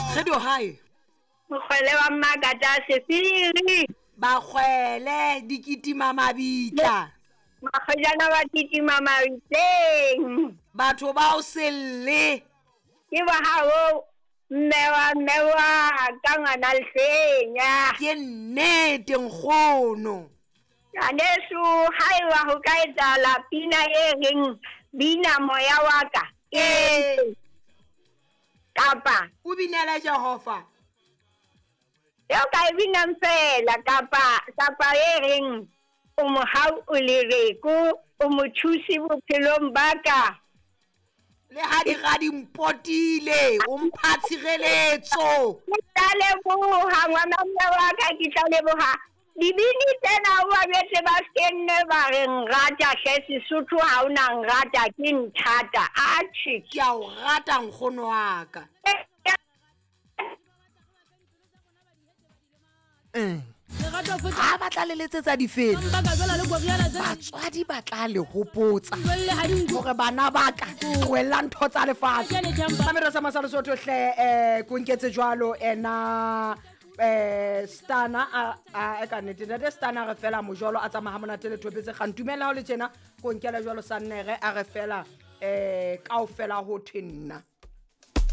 Radio High. Mokgwele wa Makata Sefiri. Bakgwele dikitima mabitla. Makgwejana ba kitima mabitleng. Batho ba o selle. Ke ba hao mewa ka ngwana Lefenya. Ke nnete nkgono. Anesu haiwa ho ka etsahala pina e reng bina moya wa ka. Kapa o binela Jehova. Yo ka bina fela kapa e reng o mo hau o lereko o mo thusi bophelong baka. Le ha di ga di mpotile o mpha tshireletso. Ke leboha ngwana wa ka ke tla leboha. Dibini tsena wa betse ba skenne ba re ngata hle Sesotho ha una ngata ke nthata athi ke a o rata nkgono wa ka. Ha ba tla leletsetsa difela batswadi ba tla le hopotsa hore bana ba ka tlohella ntho tsa lefatshe. Samira sa Lesotho hle ko nketse jwalo ena Stana a ka nete de Stana re fela mojolo a tsamaya monate le thopetse ga ntumela ho le tjena ko nkela jwalo sa nnere a re fela kaofela ho thenna.